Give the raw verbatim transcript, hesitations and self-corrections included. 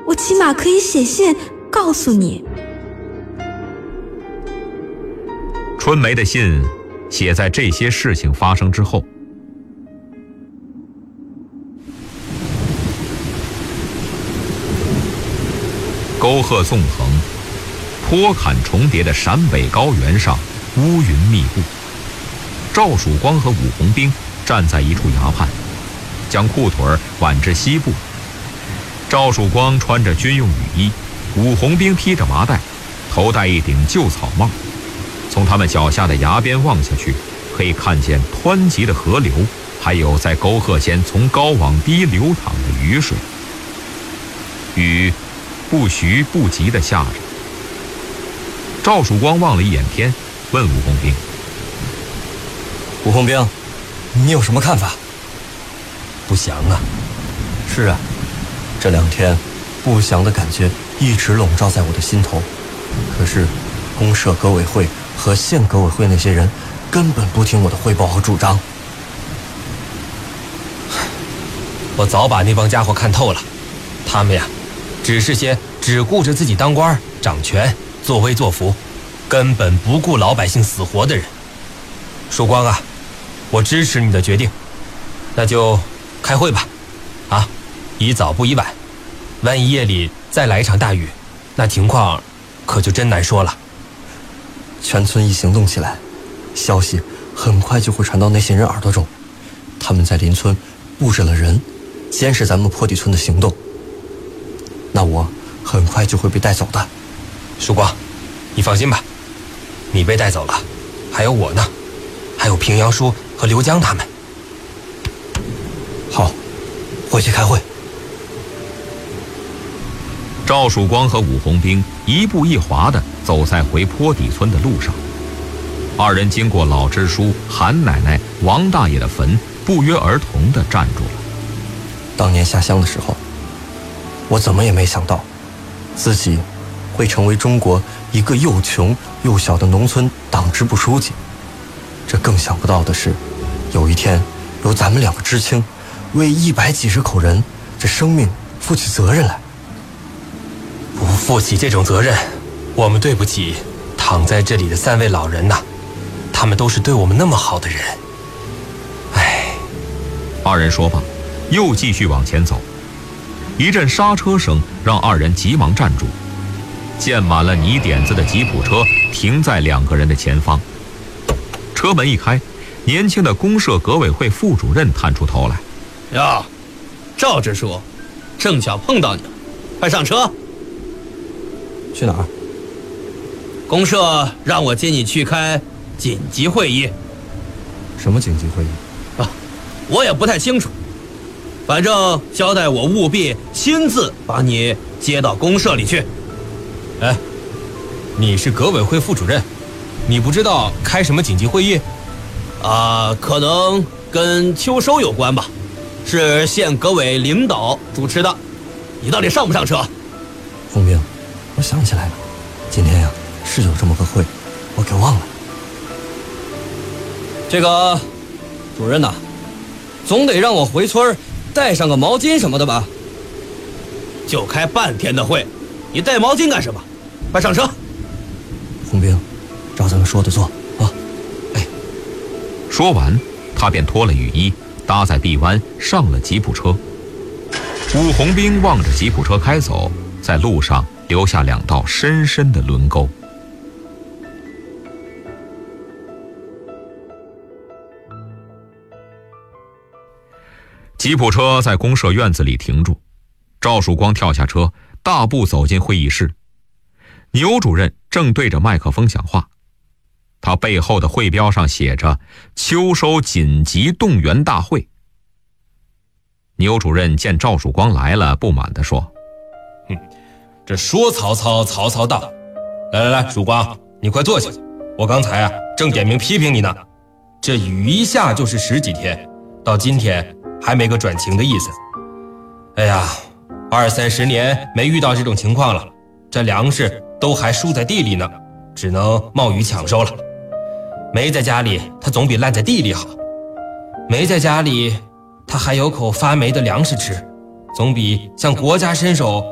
我起码可以写信告诉你。 春梅的信写在这些事情发生之后。沟壑纵横，坡坎重叠的陕北高原上乌云密布。赵曙光和武红兵站在一处崖畔，将裤腿挽至膝部。赵曙光穿着军用雨衣，武红兵披着麻袋，头戴一顶旧草帽。从他们脚下的崖边望下去，可以看见湍急的河流，还有在沟壑间从高往低流淌的雨水。雨不徐不急地下着。赵曙光望了一眼天，问武红兵： 武红兵，你有什么看法？ 不祥啊。 是啊，这两天不祥的感觉一直笼罩在我的心头。可是公社革委会和县革委会那些人根本不听我的汇报和主张。 我早把那帮家伙看透了，他们呀只是些只顾着自己当官掌权作威作福，根本不顾老百姓死活的人。曙光啊，我支持你的决定，那就开会吧。啊，宜早不宜晚，万一夜里再来一场大雨，那情况可就真难说了。 全村一行动起来，消息很快就会传到那些人耳朵中。他们在邻村布置了人，监视咱们坡底村的行动。那我很快就会被带走的。 曙光，你放心吧，你被带走了，还有我呢，还有平阳叔和刘江他们。 好，回去开会。 赵曙光和武红兵一步一滑地走在回坡底村的路上。二人经过老支书韩奶奶、王大爷的坟，不约而同地站住了。 当年下乡的时候，我怎么也没想到自己会成为中国一个又穷又小的农村党支部书记。这更想不到的是，有一天由咱们两个知青为一百几十口人这生命负起责任来。 不负起这种责任，我们对不起躺在这里的三位老人呐，他们都是对我们那么好的人。唉。 二人说罢，又继续往前走。一阵刹车声让二人急忙站住。溅满了泥点子的吉普车停在两个人的前方。车门一开，年轻的公社革委会副主任探出头来： 哟，赵支书，正巧碰到你了，快上车。 去哪儿？ 公社让我接你去开紧急会议。 什么紧急会议？ 啊，我也不太清楚，反正交代我务必亲自把你接到公社里去。 哎，你是革委会副主任，你不知道开什么紧急会议？ 啊，可能跟秋收有关吧，是县革委领导主持的。你到底上不上车？ 红兵，我想起来了，今天呀是有这么个会，我给忘了。 这个主任呐，总得让我回村带上个毛巾什么的吧？ 就开半天的会，你带毛巾干什么？快上车！ 红兵，照咱们说的做啊！哎， 说完，他便脱了雨衣，搭在臂弯上了吉普车。武红兵望着吉普车开走，在路上留下两道深深的轮沟。吉普车在公社院子里停住，赵曙光跳下车，大步走进会议室。牛主任正对着麦克风讲话，他背后的会标上写着秋收紧急动员大会。牛主任见赵曙光来了，不满地说： 哼，这说曹操曹操到，来来来，曙光，你快坐下，我刚才啊正点名批评你呢。这雨一下就是十几天，到今天还没个转晴的意思。哎呀，二三十年没遇到这种情况了，这粮食都还输在地里呢，只能冒雨抢收了。没在家里，它总比烂在地里好；没在家里，它还有口发霉的粮食吃，总比向国家伸手